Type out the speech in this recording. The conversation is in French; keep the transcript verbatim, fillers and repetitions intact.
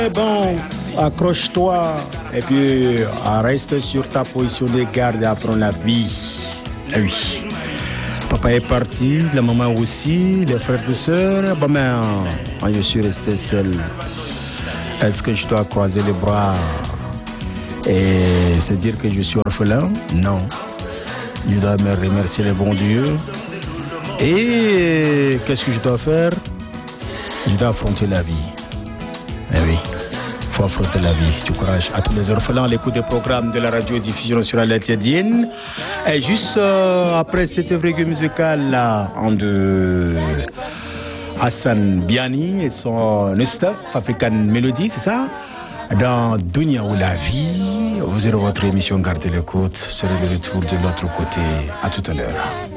Bon, accroche-toi et puis reste sur ta position de garde et apprends la vie. Ah oui. Papa est parti, la maman aussi, les frères et sœurs. Bon, mais moi, je suis resté seul. Est-ce que je dois croiser les bras et se dire que je suis orphelin? Non. Je dois me remercier le bon Dieu. Et qu'est-ce que je dois faire? Je dois affronter la vie. Eh oui, il faut affronter la vie. Du courage à tous les orphelins à l'écoute des programmes de la radio-diffusion nationale éthiopienne. Et juste euh, après cette œuvre musicale là, en de Hassan Biani et son staff African Melody, c'est ça? Dans Dunia ou la vie, vous aurez votre émission Gardez l'écoute. Serez de retour de l'autre côté. À tout à l'heure.